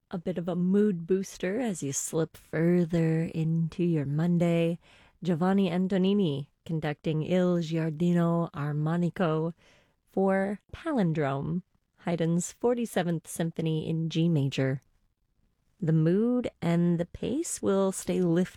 A bit of a mood booster as you slip further into your Monday. Giovanni Antonini conducting Il Giardino Armonico for Palindrome, Haydn's 47th Symphony in G major. The mood and the pace will stay lifted